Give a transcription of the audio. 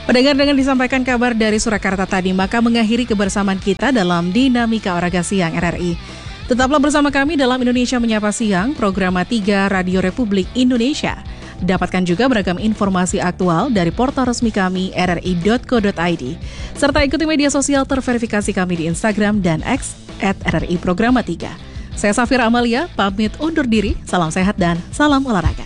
Pendengar, dengan disampaikan kabar dari Surakarta tadi, maka mengakhiri kebersamaan kita dalam Dinamika Olahraga Siang RRI. Tetaplah bersama kami dalam Indonesia Menyapa Siang, program 3 Radio Republik Indonesia. Dapatkan juga beragam informasi aktual dari portal resmi kami rri.co.id. Serta ikuti media sosial terverifikasi kami di Instagram dan X @RRI Programa 3. Saya Safira Amalia, pamit undur diri, salam sehat dan salam olahraga.